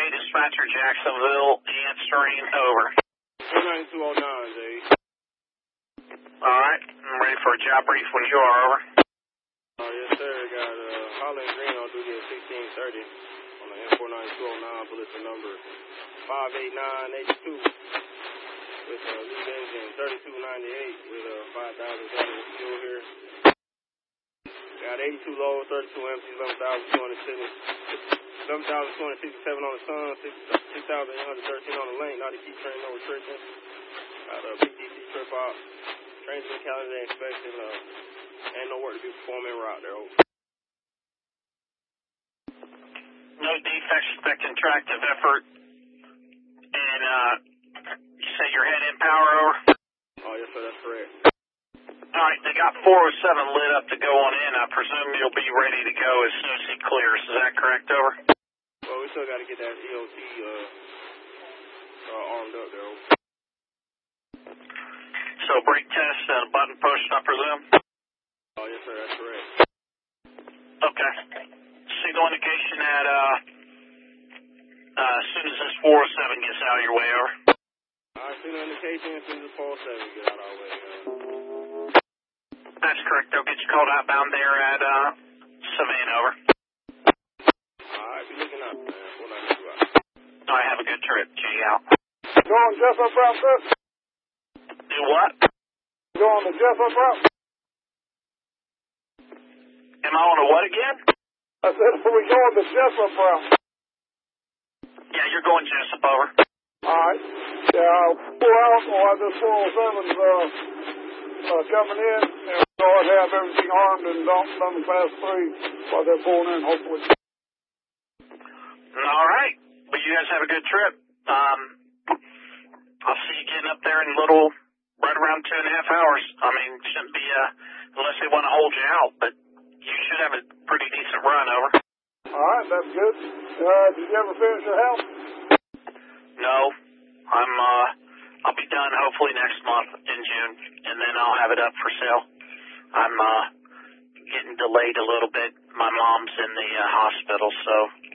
dispatcher, Jacksonville, answering, over. 29209, Jay. Alright, I'm ready for a job brief when you are, over. Yes, sir. Got Holland Green on duty at 1630 on the M49209, bulletin number 58982 with lead engine 3298 with 5,000 gallons of fuel here. Got 82 low, 32 empty, 11,267 on the sun, 6,813 on the lane. Not to keep train, no restrictions. Got a PDC trip out, transmission calendar inspection, ain't no work to be performed en route there. Over. No defects, expecting tractive effort. And you say you're head in power, over? Oh, yes, sir, that's correct. Alright, they got 407 lit up to go on in. I presume you'll be ready to go as soon as he clears. Is that correct, over? Well, we still got to get that EOT armed up there. Over. So brake test and a button push, I presume? Oh, yes, sir, that's correct. Okay. Signal indication at as soon as this 407 gets out of your way, over. Alright, signal indication as soon as the 407 get out of our way. That's correct. They'll get you called outbound there at Savannah, over. Alright, be looking up, man. 492 out. Alright, have a good trip. G out. Going Jessup route, sir? Do what? Going to Jessup route? Am I on a what again? I said, are we going to Jessup route? Yeah, you're going Jessup, over. Alright. Yeah, pull out while this 407's coming in, and go ahead and have everything armed and don't let them pass through while they're pulling in, hopefully. Alright. Well, you guys have a good trip. I'll see you getting up there in right around 2.5 hours. I mean, it shouldn't be, unless they want to hold you out, but you should have a pretty decent run, over. Alright, that's good. Did you ever finish your house? No. I'll be done hopefully next month in June, and then I'll have it up for sale. I'm, getting delayed a little bit. My mom's in the hospital, so,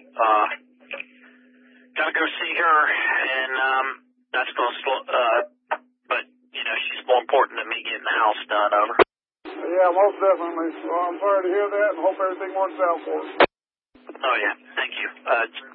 gotta go see her, and, that's gonna slow, but, you know, she's more important than me getting the house done, over. Yeah, most definitely. So I'm sorry to hear that and hope everything works out for us. Oh, yeah. Thank you.